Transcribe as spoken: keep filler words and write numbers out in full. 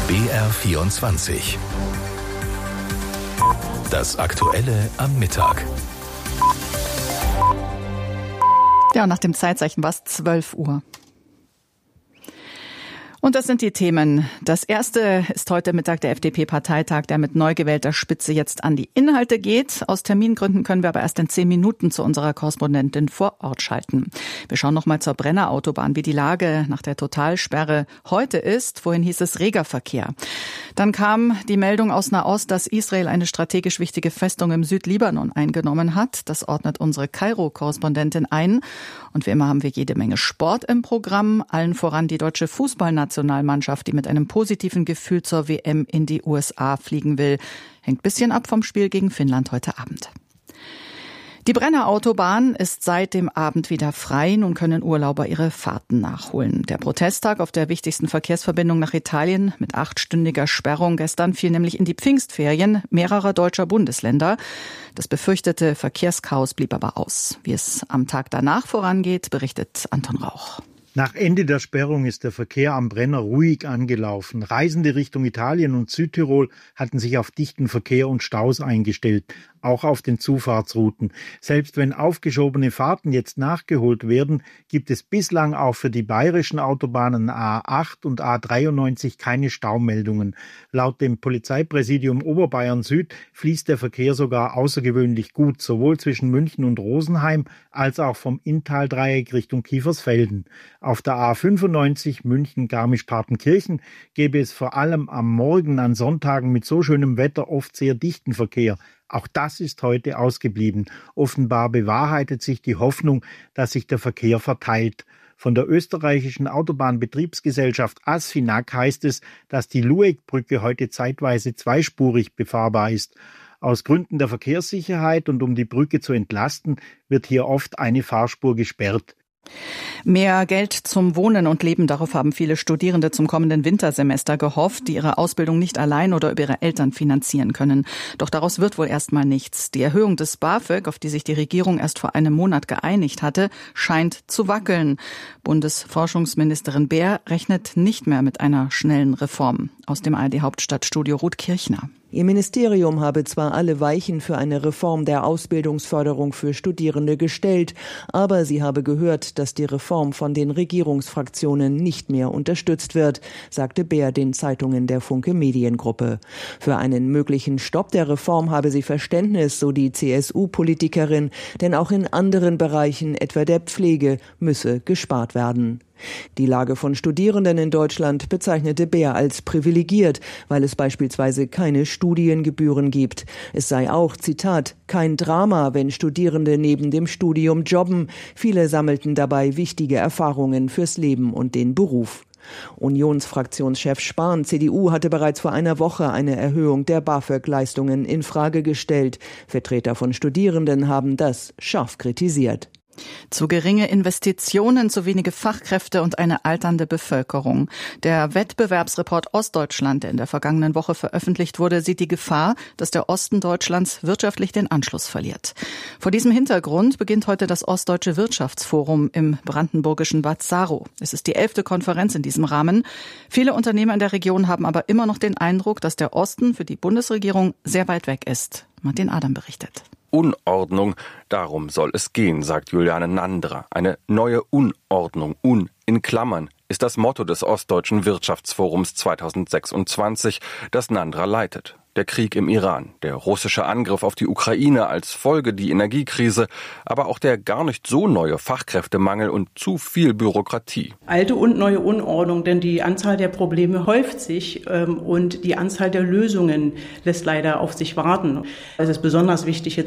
B R vierundzwanzig. Das Aktuelle am Mittag. Ja, nach dem Zeitzeichen war es zwölf Uhr. Und das sind die Themen. Das erste ist heute Mittag der F D P-Parteitag, der mit neu gewählter Spitze jetzt an die Inhalte geht. Aus Termingründen können wir aber erst in zehn Minuten zu unserer Korrespondentin vor Ort schalten. Wir schauen noch mal zur Brennerautobahn, wie die Lage nach der Totalsperre heute ist. Vorhin hieß es reger Verkehr. Dann kam die Meldung aus Nahost, dass Israel eine strategisch wichtige Festung im Südlibanon eingenommen hat. Das ordnet unsere Kairo-Korrespondentin ein. Und wie immer haben wir jede Menge Sport im Programm. Allen voran die deutsche Fußballnationalmannschaft. Nationalmannschaft, die mit einem positiven Gefühl zur W M in die U S A fliegen will. Hängt ein bisschen ab vom Spiel gegen Finnland heute Abend. Die Brennerautobahn ist seit dem Abend wieder frei. Nun können Urlauber ihre Fahrten nachholen. Der Protesttag auf der wichtigsten Verkehrsverbindung nach Italien mit achtstündiger Sperrung gestern fiel nämlich in die Pfingstferien mehrerer deutscher Bundesländer. Das befürchtete Verkehrschaos blieb aber aus. Wie es am Tag danach vorangeht, berichtet Anton Rauch. Nach Ende der Sperrung ist der Verkehr am Brenner ruhig angelaufen. Reisende Richtung Italien und Südtirol hatten sich auf dichten Verkehr und Staus eingestellt, auch auf den Zufahrtsrouten. Selbst wenn aufgeschobene Fahrten jetzt nachgeholt werden, gibt es bislang auch für die bayerischen Autobahnen A acht und A dreiundneunzig keine Staumeldungen. Laut dem Polizeipräsidium Oberbayern Süd fließt der Verkehr sogar außergewöhnlich gut, sowohl zwischen München und Rosenheim als auch vom Inntal-Dreieck Richtung Kiefersfelden. Auf der A fünfundneunzig München-Garmisch-Partenkirchen gäbe es vor allem am Morgen an Sonntagen mit so schönem Wetter oft sehr dichten Verkehr. Auch das ist heute ausgeblieben. Offenbar bewahrheitet sich die Hoffnung, dass sich der Verkehr verteilt. Von der österreichischen Autobahnbetriebsgesellschaft ASFINAG heißt es, dass die Luegbrücke heute zeitweise zweispurig befahrbar ist. Aus Gründen der Verkehrssicherheit und um die Brücke zu entlasten, wird hier oft eine Fahrspur gesperrt. Mehr Geld zum Wohnen und Leben, darauf haben viele Studierende zum kommenden Wintersemester gehofft, die ihre Ausbildung nicht allein oder über ihre Eltern finanzieren können. Doch daraus wird wohl erstmal nichts. Die Erhöhung des BAföG, auf die sich die Regierung erst vor einem Monat geeinigt hatte, scheint zu wackeln. Bundesforschungsministerin Beer rechnet nicht mehr mit einer schnellen Reform. Aus dem A R D-Hauptstadtstudio Ruth Kirchner. Ihr Ministerium habe zwar alle Weichen für eine Reform der Ausbildungsförderung für Studierende gestellt, aber sie habe gehört, dass die Reform von den Regierungsfraktionen nicht mehr unterstützt wird, sagte Beer den Zeitungen der Funke Mediengruppe. Für einen möglichen Stopp der Reform habe sie Verständnis, so die C S U-Politikerin, denn auch in anderen Bereichen, etwa der Pflege, müsse gespart werden. Die Lage von Studierenden in Deutschland bezeichnete Beer als privilegiert, weil es beispielsweise keine Studiengebühren gibt. Es sei auch, Zitat, kein Drama, wenn Studierende neben dem Studium jobben. Viele sammelten dabei wichtige Erfahrungen fürs Leben und den Beruf. Unionsfraktionschef Spahn, C D U, hatte bereits vor einer Woche eine Erhöhung der BAföG-Leistungen in Frage gestellt. Vertreter von Studierenden haben das scharf kritisiert. Zu geringe Investitionen, zu wenige Fachkräfte und eine alternde Bevölkerung. Der Wettbewerbsreport Ostdeutschland, der in der vergangenen Woche veröffentlicht wurde, sieht die Gefahr, dass der Osten Deutschlands wirtschaftlich den Anschluss verliert. Vor diesem Hintergrund beginnt heute das Ostdeutsche Wirtschaftsforum im brandenburgischen Bad Saro. Es ist die elfte Konferenz in diesem Rahmen. Viele Unternehmer in der Region haben aber immer noch den Eindruck, dass der Osten für die Bundesregierung sehr weit weg ist. Martin Adam berichtet. Unordnung, darum soll es gehen, sagt Juliane Nandra. Eine neue Unordnung, un in Klammern, ist das Motto des Ostdeutschen Wirtschaftsforums zweitausendsechsundzwanzig, das Nandra leitet. Der Krieg im Iran, der russische Angriff auf die Ukraine als Folge die Energiekrise, aber auch der gar nicht so neue Fachkräftemangel und zu viel Bürokratie. Alte und neue Unordnung, denn die Anzahl der Probleme häuft sich ähm, und die Anzahl der Lösungen lässt leider auf sich warten. Es ist besonders wichtig,